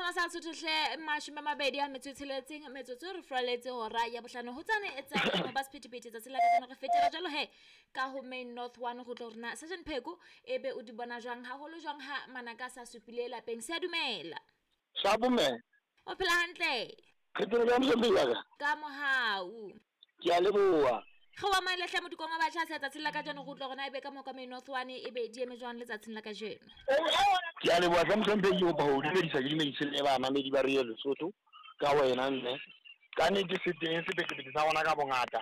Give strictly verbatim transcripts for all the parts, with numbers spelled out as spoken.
Sona sa Lesotho hle mashome a mabedi a metso e tsheletseng metsotso re fraletse hora ya bohlano ho tsane e tsa mo ba sephethephethe tsa sela ka tsena re fetela jalo he ka ho main north one go tlo rena Sergeant Pheko ebe o di bona jwang ha holo jwang ha manaka sa supile lapeng se a dumela sa bomme o phela hantle ke tlo ya mosebetsi ka mohau ke a leboa go wa mai lehle motho koma ba tla se tsa tsela ka jeno go tlo rena ebe ka mo ka main north one ebe di eme jwang le tsa tsela ka jeno ke a leboa sa mosebetsi o ba ho di sa di medicine ba mamedi ba re Lesotho ka wena nne ka ne ke seteng se beke sa bona ka bongata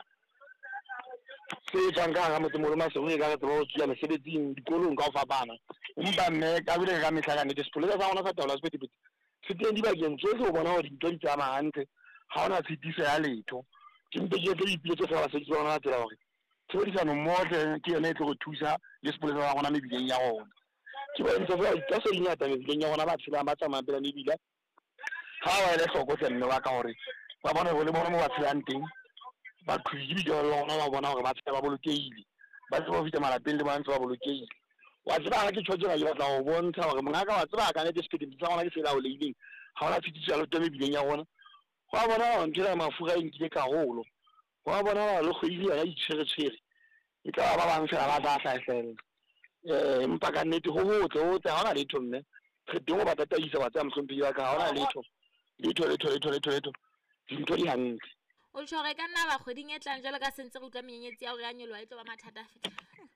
se tjanga ga motho mo ma se o e ka tlo tsia mesebetsing dikolong ka o fapana empa mme ka bile ka mehla ka ne display sa ona sa taola sephethephethe se teng di ba ke ntse se o bona hore dintho di tsama hantle ha ona tshitiso ya letho ke mpe ke tlo ipitse se ba se tsona tsela hore tshebedisano mmoho ke yona e tlo go thusa display sa bona mebileng ya rona ke ba ntse ba ka se dinyata mebileng ya rona ba tshela ba tsamaya pela mebila ha wa ile hloko tsenne wa ka hore ba bona go le bona mo ba tshelang teng ba khwidi di lona ba bona hore ba tseba ba bolokehile ba tseba ho fita malapeng le ba ntse ba bolokehile wa tseba ga ke tshotse ga batla go bontsha hore mongaka wa tseba ka ne diskete tsa gona ke sela o leileng ha ona fitisa lo teme bileng ya rona wa bona ho ntira mafura e nkile karolo wa bona le kgwedi ya itshiretshere e tla ba bang fela ba tla hlaisela eh empa ka nnete ho hotle ho tla hona letho mme re dingo ba tataisa ba tsa mhlompi ya ka hona letho letho letho letho letho letho dintho di hantle o tshore ka nna ba kgweding e tlang jalo ka sentse go tla menyenyetsi ya hore ya nyolwa e tlo ba mathata fela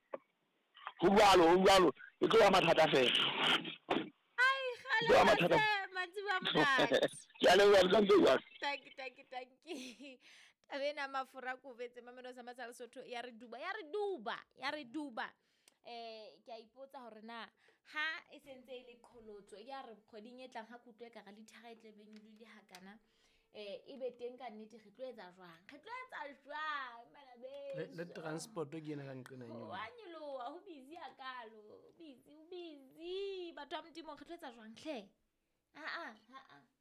ho balo ho balo e tlo ba mathata fela ai khale se matsi ba monate ke a le wa ka ntse ya tanki tanki tanki tabena mafura ko vetse mamelo sa matsala Lesotho ya re duba ya re duba ya re duba eh ke a ipotsa hore na ha e sentse ile qholotso ya re kgoding e tlang ha kutwe ka ga lithara e tlebeng le hakana eh ibe teng ka nnete re tlo etsa jwang re tlo etsa jwang malabe le transport ke ena ka nqena nyo wa nyolo ho busy akalo busy busy batho ba mtimo re tlo etsa jwang hle a a a